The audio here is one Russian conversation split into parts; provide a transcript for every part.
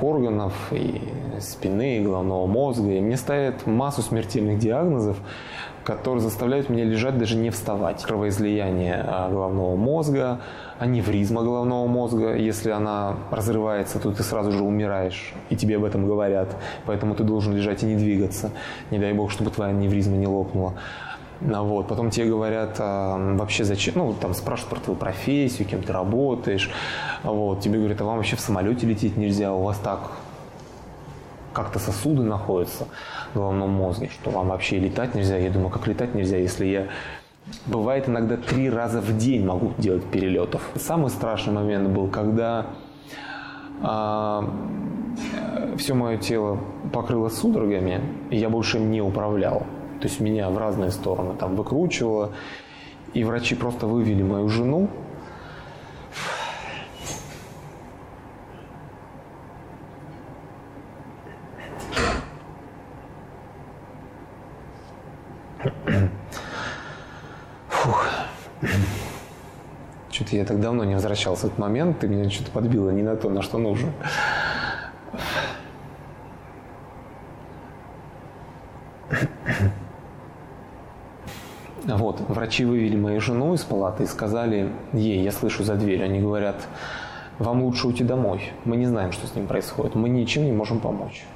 органов, и спины, и головного мозга. И мне ставят массу смертельных диагнозов, которые заставляют меня лежать, даже не вставать. Кровоизлияние головного мозга, аневризма головного мозга. Если она разрывается, то ты сразу же умираешь, и тебе об этом говорят. Поэтому ты должен лежать и не двигаться. Не дай бог, чтобы твоя аневризма не лопнула. Вот. Потом тебе говорят, вообще зачем, там спрашивают про твою профессию, кем ты работаешь. Вот. Тебе говорят, а вам вообще в самолете лететь нельзя, у вас так как-то сосуды находятся в головном мозге, что вам вообще летать нельзя. Я думаю, как летать нельзя, если я, бывает, иногда 3 раза в день могу делать перелетов. Самый страшный момент был, когда все мое тело покрыло судорогами, и я больше не управлял. То есть меня в разные стороны там выкручивало, и врачи просто вывели мою жену. Фух. Что-то я так давно не возвращался в этот момент, ты меня что-то подбила не на то, на что нужно. Вот, врачи вывели мою жену из палаты и сказали ей, я слышу за дверью, они говорят, вам лучше уйти домой, мы не знаем, что с ним происходит, мы ничем не можем помочь.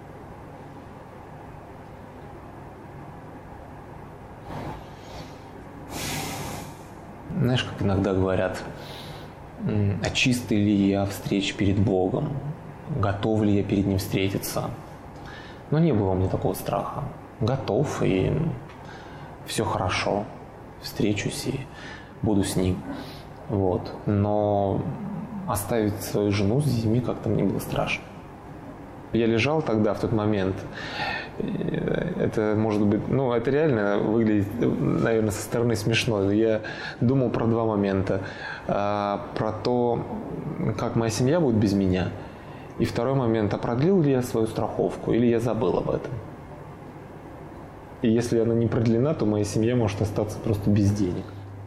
Знаешь, как иногда говорят, а чистый ли я встреч перед Богом, готов ли я перед Ним встретиться? Но не было у меня такого страха. Готов, и все хорошо, встречусь и буду с Ним. Вот. Но оставить свою жену с детьми как-то мне было страшно. Я лежал тогда, в тот момент, это может быть, это реально выглядит, наверное, со стороны смешно. Но я думал про 2 момента. Про то, как моя семья будет без меня. И второй момент, а продлил ли я свою страховку, или я забыл об этом. И если она не продлена, то моя семья может остаться просто без денег.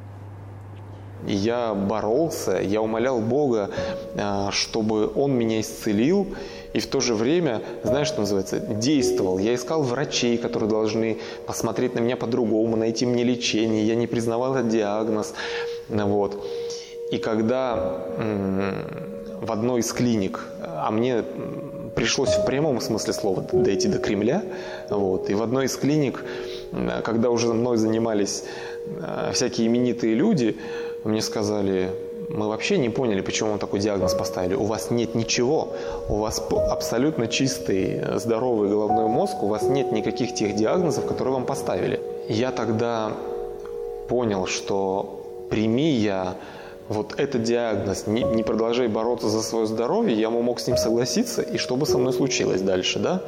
Я боролся, я умолял Бога, чтобы Он меня исцелил, и в то же время, знаешь, что называется, действовал. Я искал врачей, которые должны посмотреть на меня по-другому, найти мне лечение. Я не признавал этот диагноз. Вот. И когда в одной из клиник, а мне пришлось в прямом смысле слова дойти до Кремля, вот, и в одной из клиник, когда уже мной занимались всякие именитые люди, мне сказали, мы вообще не поняли, почему вам такой диагноз поставили. У вас нет ничего, у вас абсолютно чистый, здоровый головной мозг, у вас нет никаких тех диагнозов, которые вам поставили. Я тогда понял, что прими я вот этот диагноз, не продолжай бороться за свое здоровье, я мог с ним согласиться, и что бы со мной случилось дальше, да?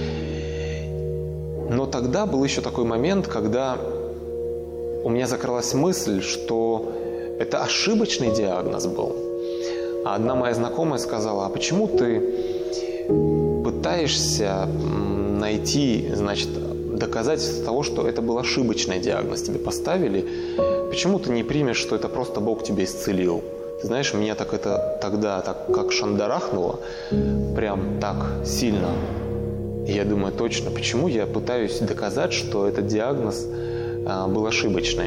Но тогда был еще такой момент, когда у меня закралась мысль, что это ошибочный диагноз был. А одна моя знакомая сказала, а почему ты пытаешься найти, доказательство того, что это был ошибочный диагноз, тебе поставили, почему ты не примешь, что это просто Бог тебя исцелил? Ты знаешь, меня так это тогда так как шандарахнуло, прям так сильно. И я думаю, точно, почему я пытаюсь доказать, что этот диагноз был ошибочный?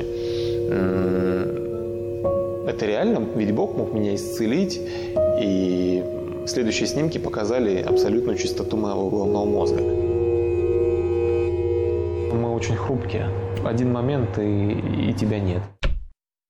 Это реально, ведь Бог мог меня исцелить, и следующие снимки показали абсолютную чистоту моего головного мозга. Мы очень хрупкие. В один момент и тебя нет.